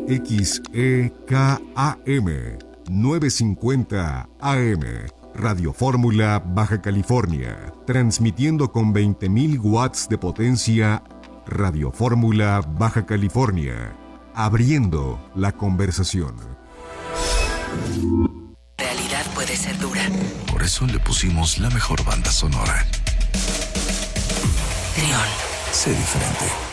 KXEKAM 950 AM. Radio Fórmula Baja California. Transmitiendo con 20.000 watts de potencia. Radio Fórmula Baja California. Abriendo la conversación. Realidad puede ser dura. Por eso le pusimos la mejor banda sonora. Trión. Sé diferente.